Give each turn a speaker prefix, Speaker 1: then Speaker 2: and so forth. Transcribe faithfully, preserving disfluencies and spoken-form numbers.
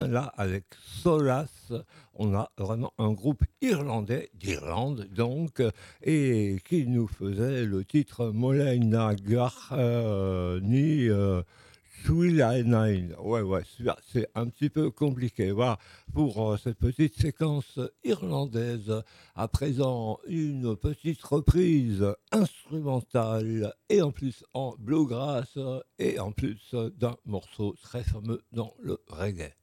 Speaker 1: là, avec Solace, on a vraiment un groupe irlandais, d'Irlande donc, euh, et qui nous faisait le titre Molena Gar euh, ni euh, Nine. Ouais, ouais, celui-là, c'est un petit peu compliqué. Voilà, pour euh, cette petite séquence irlandaise. À présent, une petite reprise instrumentale et en plus en bluegrass et en plus d'un morceau très fameux dans le reggae.